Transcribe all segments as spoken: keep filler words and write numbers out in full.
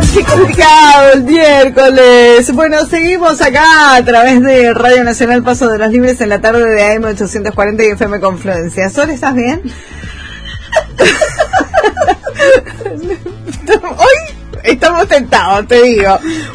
Qué complicado el miércoles. Bueno, seguimos acá a través de Radio Nacional Paso de los Libres en la tarde de A M ochocientos cuarenta y F M Confluencia. Sol, ¿estás bien? Hoy estamos tentados, te digo.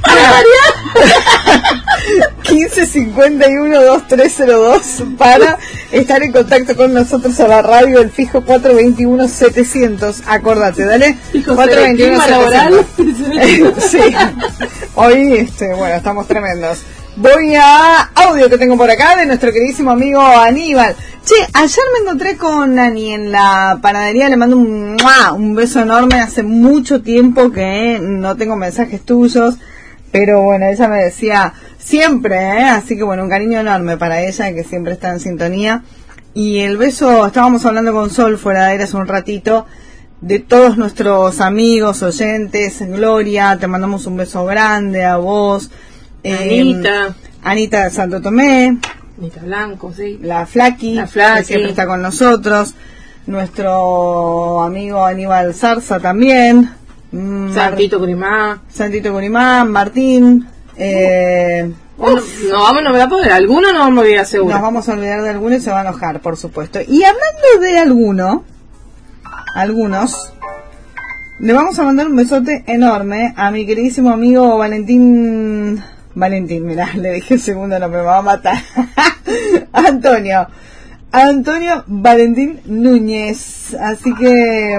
quince cincuenta y uno veintitrés cero dos para estar en contacto con nosotros a la radio, el fijo cuatro veintiuno setecientos. Acordate, dale. cuatro veintiuno setecientos. Sí. Hoy, este, bueno, estamos tremendos. Voy a audio que tengo por acá de nuestro queridísimo amigo Aníbal. Che, ayer me encontré con Nani en la panadería, le mando un, un beso enorme. Hace mucho tiempo que no tengo mensajes tuyos, pero bueno, ella me decía siempre, ¿eh? Así que bueno, un cariño enorme para ella, que siempre está en sintonía. Y el beso, estábamos hablando con Sol fuera de aire hace un ratito, de todos nuestros amigos, oyentes. Gloria, te mandamos un beso grande a vos. Anita. Eh, Anita de Santo Tomé. Anita Blanco, sí. La Flaqui, La Flaqui, que siempre está con nosotros. Nuestro amigo Aníbal Zarza también. Santito Curimá. Santito Curimá, Martín. Eh, bueno, no vamos a olvidar poder. Alguno no vamos a olvidar seguro. Nos vamos a olvidar de alguno y se va a enojar, por supuesto. Y hablando de alguno, algunos, le vamos a mandar un besote enorme a mi queridísimo amigo Valentín. Valentín, mirá, le dije el segundo, no me va a matar. Antonio. Antonio Valentín Núñez. Así que,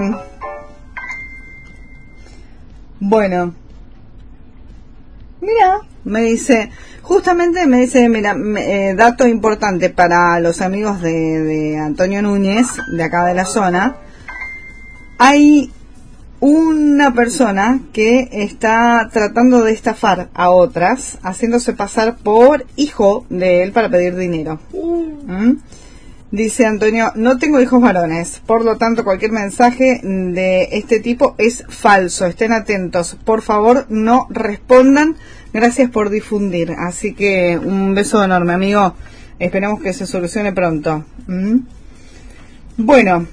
bueno, mira, me dice, justamente me dice, mira, me, eh, dato importante para los amigos de, de Antonio Núñez, de acá de la zona. Hay una persona que está tratando de estafar a otras, haciéndose pasar por hijo de él para pedir dinero. ¿Mm? Dice Antonio, no tengo hijos varones, por lo tanto cualquier mensaje de este tipo es falso. Estén atentos, por favor no respondan. Gracias por difundir. Así que un beso enorme, amigo. Esperemos que se solucione pronto. ¿Mm? Bueno.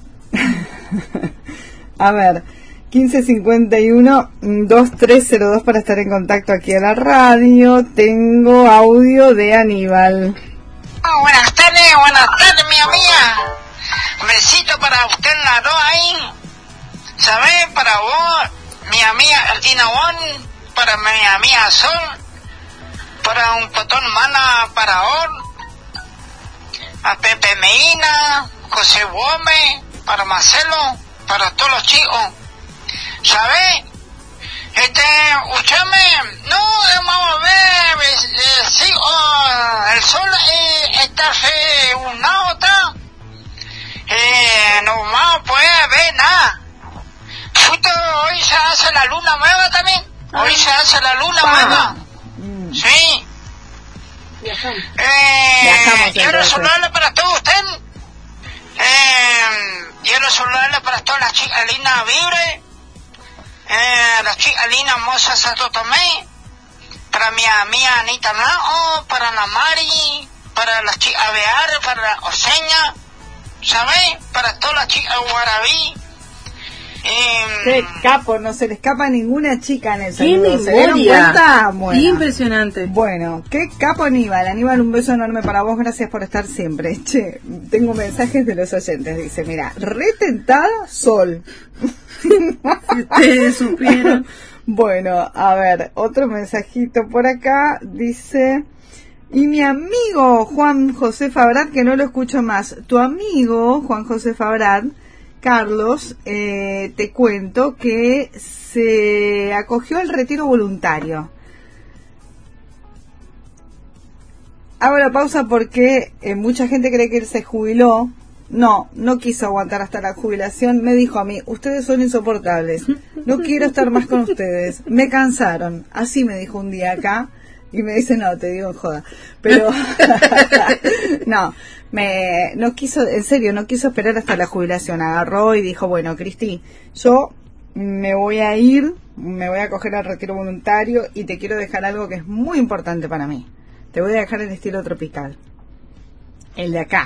A ver, quince cincuenta y uno veintitrés cero dos para estar en contacto aquí a la radio. Tengo audio de Aníbal. Oh, buenas tardes, buenas tardes, mi amiga. Un besito para usted en la dos ahí. ¿Sabes? Para vos, mi amiga Altina Bon, para mi amiga Sol, para un potón mana para Or, a Pepe Medina, José Gómez, para Marcelo, para todos los chicos. ¿Sabes? Este, escúchame, no, vamos a ver, eh, sí, oh, el sol eh, está fe una otra, eh, no vamos a poder ver nada. Justo hoy se hace la luna nueva también, hoy se hace la luna nueva, sí. Viajamos. Eh, quiero saludarle para todos ustedes, eh, quiero saludarle para todas las chicas lindas libres. Eh, las chicas lindas Moza Santo Tomé, para mi amiga Anita Blanco, para la Mari, para las chicas Bear, para la Oseña, ¿sabes? Para todas las chicas Guarabí. Eh, Qué capo, no se le escapa ninguna chica en el ¡Qué saludo. ¿Se dieron memoria! cuenta? Bueno. Impresionante. Bueno, qué capo Aníbal. Aníbal, un beso enorme para vos, gracias por estar siempre. Che, tengo mensajes de los oyentes, dice, mira, retentada Sol. Si ustedes supieron. Bueno, a ver, otro mensajito por acá, dice, y mi amigo Juan José Fabrat, que no lo escucho más, tu amigo Juan José Fabrat, Carlos, eh, te cuento que se acogió al retiro voluntario. Hago la pausa porque eh, mucha gente cree que él se jubiló. No, no quiso aguantar hasta la jubilación. Me dijo a mí, ustedes son insoportables. No quiero estar más con ustedes. Me cansaron. Así me dijo un día acá. Y me dice, no, te digo en joda. Pero, no, me, no quiso, en serio, no quiso esperar hasta la jubilación. Agarró y dijo, bueno, Cristi, yo me voy a ir, me voy a coger al retiro voluntario y te quiero dejar algo que es muy importante para mí. Te voy a dejar el estilo tropical. El de acá.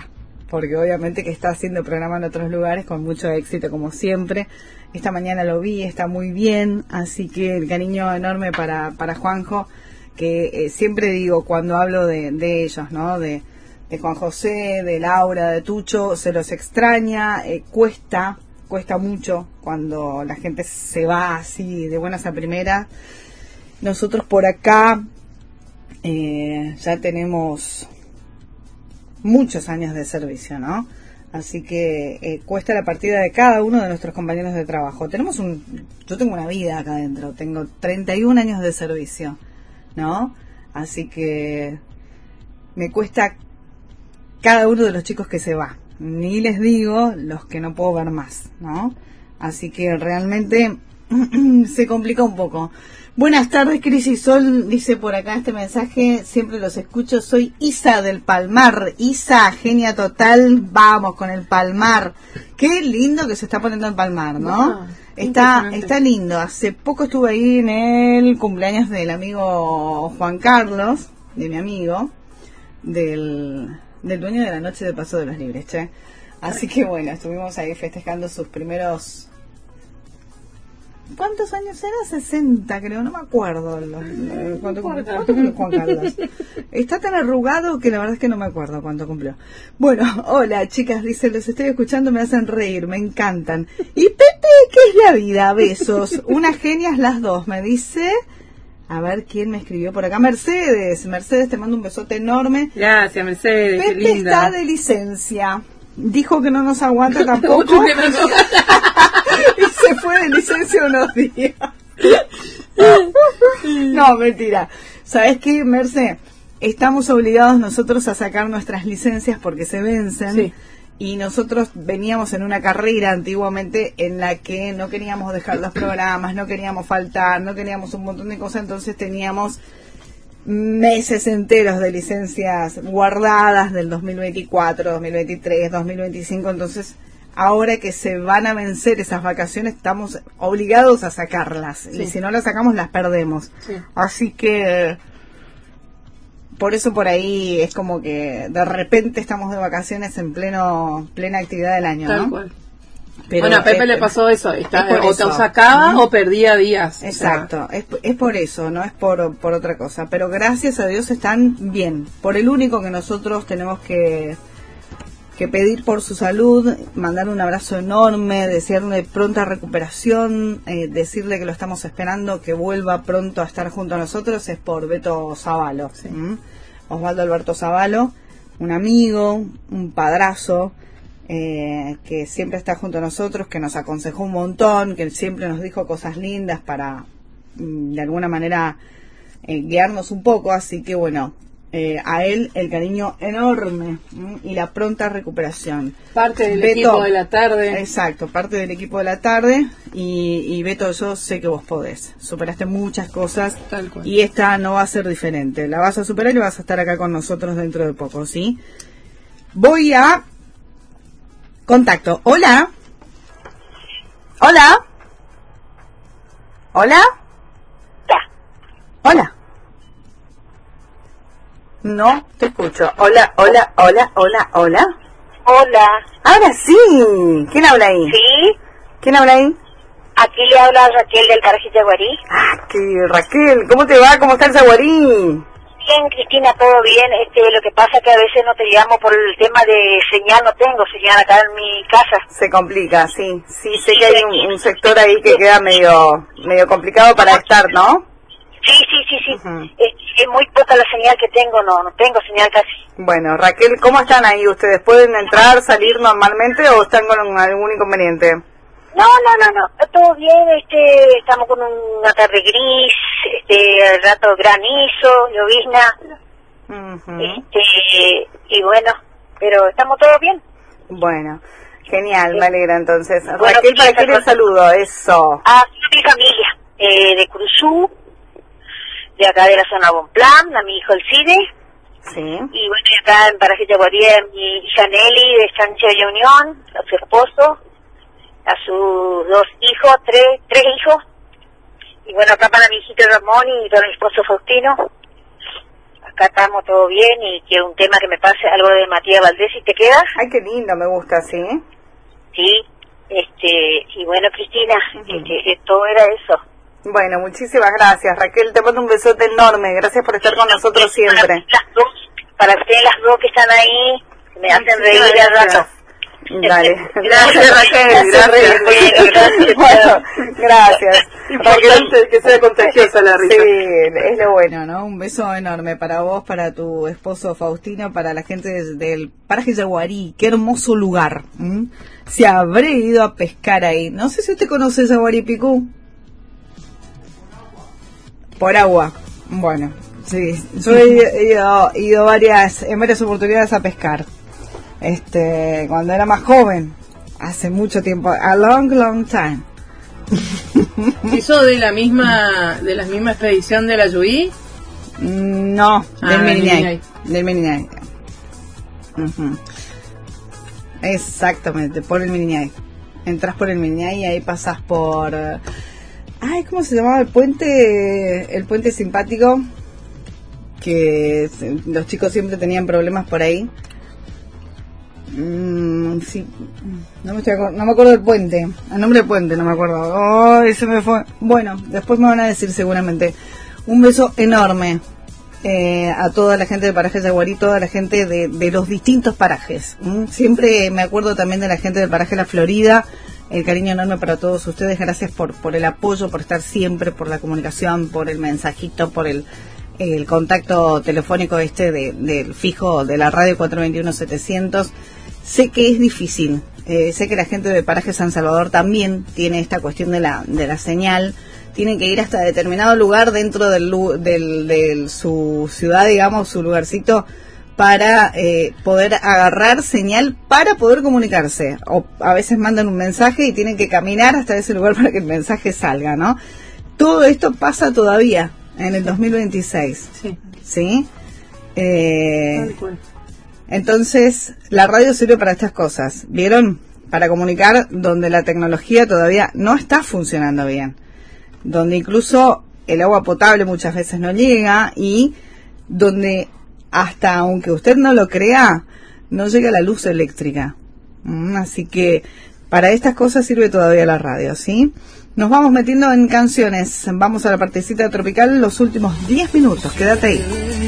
porque obviamente que está haciendo programa en otros lugares con mucho éxito como siempre. Esta mañana lo vi, está muy bien, así que el cariño enorme para, para Juanjo, que eh, siempre digo cuando hablo de, de ellos, ¿no? De, de Juan José, de Laura, de Tucho, se los extraña, eh, cuesta, cuesta mucho cuando la gente se va así de buenas a primeras. Nosotros por acá eh, ya tenemos muchos años de servicio, ¿no? Así que eh, cuesta la partida de cada uno de nuestros compañeros de trabajo. Tenemos un, yo tengo una vida acá adentro, tengo treinta y un años de servicio, ¿no? Así que me cuesta cada uno de los chicos que se va. Ni les digo los que no puedo ver más, ¿no? Así que realmente se complica un poco. Buenas tardes, Cris y Sol, dice por acá este mensaje, siempre los escucho, soy Isa del Palmar. Isa, genia total, vamos con el Palmar. Qué lindo que se está poniendo el Palmar, ¿no? Wow, está está lindo. Hace poco estuve ahí en el cumpleaños del amigo Juan Carlos, de mi amigo, del, del dueño de la noche de Paso de los Libres, che. Así que bueno, estuvimos ahí festejando sus primeros... ¿Cuántos años era? sesenta, creo, no me acuerdo. Los, los, ¿Cuánto cumplió Juan Carlos? Está tan arrugado que la verdad es que no me acuerdo cuánto cumplió. Bueno, hola chicas, dice, los estoy escuchando, me hacen reír, me encantan. Y Pepe, ¿qué es la vida? Besos. Unas genias las dos, me dice. A ver quién me escribió por acá. Mercedes, Mercedes, te mando un besote enorme. Gracias, Mercedes, Pepe qué linda. Está de licencia. Dijo que no nos aguanta tampoco. Y se fue de licencia unos días. No, mentira. ¿Sabes qué, Merce? Estamos obligados nosotros a sacar nuestras licencias porque se vencen. Sí. Y nosotros veníamos en una carrera antiguamente en la que no queríamos dejar los programas, no queríamos faltar, no queríamos un montón de cosas, entonces teníamos meses enteros de licencias guardadas del dos mil veinticuatro, dos mil veintitrés, dos mil veinticinco, entonces ahora que se van a vencer esas vacaciones estamos obligados a sacarlas, sí. Y si no las sacamos las perdemos, sí. Así que por eso por ahí es como que de repente estamos de vacaciones en pleno plena actividad del año, tal ¿no? cual. Pero bueno, a Pepe es, le pasó eso, está, o eso. Te sacaba ¿Mm? O perdía días. Exacto, o sea. es, es por eso, no es por, por otra cosa, pero gracias a Dios están bien. Por el único que nosotros tenemos que, que pedir por su salud, mandar un abrazo enorme, desearle pronta recuperación, eh, decirle que lo estamos esperando, que vuelva pronto a estar junto a nosotros, es por Beto Zavalo, sí. ¿Mm? Osvaldo Alberto Zavalo, un amigo, un padrazo, Eh, que siempre está junto a nosotros, que nos aconsejó un montón, que siempre nos dijo cosas lindas para de alguna manera eh, guiarnos un poco, así que bueno, eh, a él el cariño enorme ¿m? Y la pronta recuperación. Parte del Beto, equipo de la tarde. Exacto, parte del equipo de la tarde y, y Beto, yo sé que vos podés, superaste muchas cosas. Tal cual. Y esta no va a ser diferente, la vas a superar y vas a estar acá con nosotros dentro de poco, ¿sí? Voy a contacto. Hola. Hola. Hola. Hola. No te escucho. Hola, hola, hola, hola, hola. Hola. Ahora sí. ¿Quién habla ahí? Sí. ¿Quién habla ahí? Aquí le habla Raquel del Paraje Yaguarí. Ah, que Raquel. ¿Cómo te va? ¿Cómo está el Yaguarí? Bien, Cristina, todo bien. Este, lo que pasa es que a veces no te llamo por el tema de señal, no tengo señal acá en mi casa. Se complica, sí. Sí, sé sí, que hay un, un sector ahí que queda medio medio complicado para estar, ¿no? Sí, sí, sí, sí. Uh-huh. es, es muy poca la señal que tengo, no, no tengo señal casi. Bueno, Raquel, ¿cómo están ahí ustedes? ¿Pueden entrar, salir normalmente o están con algún inconveniente? No, no, no, no, todo bien, este, estamos con una tarde gris, este, al rato granizo, llovizna, uh-huh. este, y bueno, pero estamos todos bien. Bueno, genial, sí. Me alegra entonces. Bueno, Raquel, ¿para qué le saludo? Eso. A mi familia, eh, de Cruzú, de acá de la zona Bonplan, a mi hijo el Cide, sí. Y bueno, acá en Paraje Yaguarí, a mi hija Nelly, de Estancia de Unión, a su esposo, a sus dos hijos, tres, tres hijos, y bueno, acá para mi hijito Ramón y para mi esposo Faustino, acá estamos todo bien y que un tema que me pase algo de Matías Valdés, si te queda. Ay, qué lindo, me gusta, ¿sí? Sí, este, y bueno, Cristina, uh-huh. este, todo era eso. Bueno, muchísimas gracias, Raquel, te mando un besote enorme, gracias por estar sí, con nosotros siempre. Para las dos, para ustedes las dos que están ahí, me hacen reír al rato. Dale, gracias Raquel, gracias. gracias. Bueno, gracias. Raquel, que sea contagiosa la risa. Sí, es lo bueno, ¿no? Un beso enorme para vos, para tu esposo Faustino, para la gente del, del Paraje Yaguarí. Qué hermoso lugar. ¿Mm? Se habré ido a pescar ahí. No sé si usted conoce Yaguarí, Picú. Por agua. Bueno, sí. Yo he ido, he ido varias, en varias oportunidades a pescar. Este, cuando era más joven, hace mucho tiempo, a long, long time. ¿Hizo de la misma, de la misma expedición de la Yui? No, ah, del Mirinay. Del Mirinay. Uh-huh. Exactamente, por el Mirinay. Entras por el Mirinay y ahí pasas por... Ay, ¿cómo se llamaba el puente? El puente simpático, que los chicos siempre tenían problemas por ahí. Mm, sí, no me, estoy, no me acuerdo del puente, el nombre del puente no me acuerdo. Oh, ese me fue. Bueno, después me van a decir seguramente. Un beso enorme eh, a toda la gente del paraje Yaguarí, toda la gente de, de los distintos parajes. ¿Mm? Siempre me acuerdo también de la gente del paraje La Florida. El cariño enorme para todos ustedes. Gracias por, por el apoyo, por estar siempre, por la comunicación, por el mensajito, por el el contacto telefónico este de, del fijo de la radio cuatro dos uno setecientos. Sé que es difícil, eh, sé que la gente de Paraje San Salvador también tiene esta cuestión de la de la señal, tienen que ir hasta determinado lugar dentro del, del, del su ciudad, digamos, su lugarcito, para eh, poder agarrar señal para poder comunicarse, o a veces mandan un mensaje y tienen que caminar hasta ese lugar para que el mensaje salga, ¿no? Todo esto pasa todavía en el dos mil veintiséis, sí, ¿sí? Eh, entonces, la radio sirve para estas cosas, ¿vieron? Para comunicar donde la tecnología todavía no está funcionando bien, donde incluso el agua potable muchas veces no llega y donde hasta aunque usted no lo crea, no llega la luz eléctrica. Mm, así que para estas cosas sirve todavía la radio, ¿sí? Nos vamos metiendo en canciones, vamos a la partecita tropical, los últimos diez minutos, quédate ahí.